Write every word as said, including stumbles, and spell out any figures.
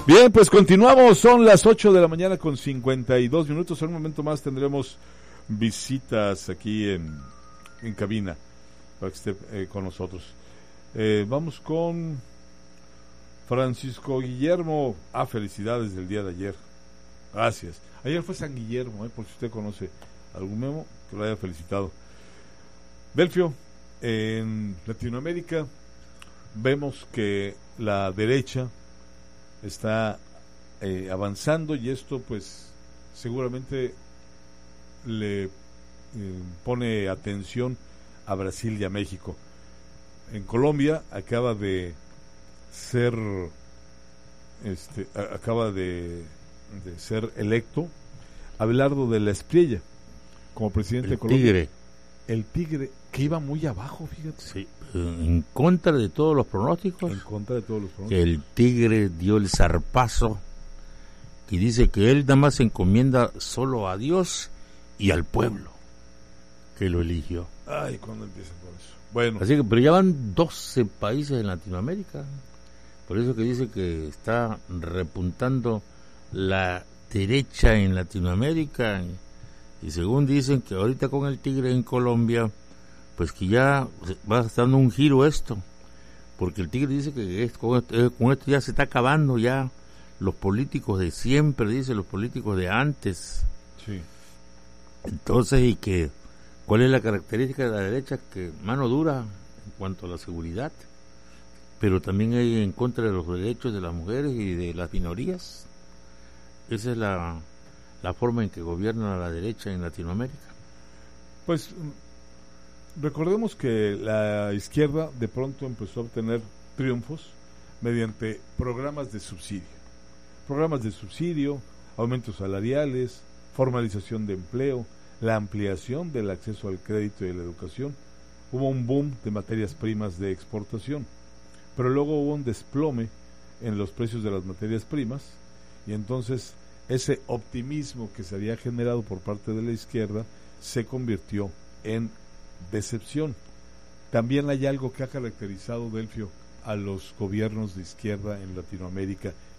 Bien, pues continuamos, son las ocho de la mañana con cincuenta y dos minutos. En un momento más tendremos visitas aquí en, en cabina para que esté eh, con nosotros. Eh, vamos con Francisco Guillermo. Ah, felicidades del día de ayer. Gracias. Ayer fue San Guillermo, eh, por si usted conoce algún memo, que lo haya felicitado. Delfio, en Latinoamérica vemos que la derecha está eh, avanzando y esto pues seguramente le eh, pone atención a Brasil y a México. En Colombia acaba de ser este a, acaba de, de ser electo Abelardo de la Espriella como presidente el de Colombia. Tigre. El Tigre, que iba muy abajo, fíjate. Sí, en contra de todos los pronósticos. En contra de todos los pronósticos. Que el Tigre dio el zarpazo y dice que él nada más se encomienda solo a Dios y al pueblo que lo eligió. Ay, ¿cuándo empiezan con eso? Bueno. Así que, pero ya van doce países en Latinoamérica. Por eso que dice que está repuntando la derecha en Latinoamérica. Y según dicen que ahorita con el Tigre en Colombia, pues que ya va dando un giro esto, porque el Tigre dice que es, con, esto, con esto ya se está acabando ya los políticos de siempre, dice los políticos de antes. Sí. Entonces, y que ¿cuál es la característica de la derecha? Que mano dura en cuanto a la seguridad, pero también hay en contra de los derechos de las mujeres y de las minorías. Esa es la la forma en que gobierna la derecha en Latinoamérica. Pues recordemos que la izquierda de pronto empezó a obtener triunfos mediante programas de subsidio. Programas de subsidio, aumentos salariales, formalización de empleo, la ampliación del acceso al crédito y a la educación. Hubo un boom de materias primas de exportación, pero luego hubo un desplome en los precios de las materias primas y entonces ese optimismo que se había generado por parte de la izquierda se convirtió en decepción. También hay algo que ha caracterizado, Delfio, a los gobiernos de izquierda en Latinoamérica